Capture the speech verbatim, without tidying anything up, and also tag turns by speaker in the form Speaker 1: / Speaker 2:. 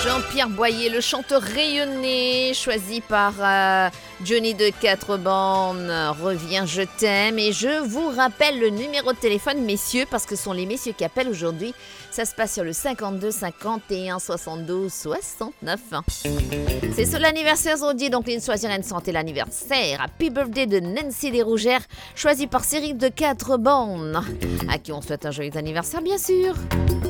Speaker 1: Jean-Pierre Boyer, le chanteur rayonné, choisi par euh, Johnny de Quatre Bandes, revient Je t'aime. Et je vous rappelle le numéro de téléphone, messieurs, parce que ce sont les messieurs qui appellent aujourd'hui. Ça se passe sur le cinquante-deux cinquante et un soixante-douze soixante-neuf. C'est sur l'anniversaire aujourd'hui, donc une soirée santé l'anniversaire. Happy birthday de Nancy Desrougères, choisi par Cyril de Quatre Bandes, à qui on souhaite un joyeux anniversaire, bien sûr.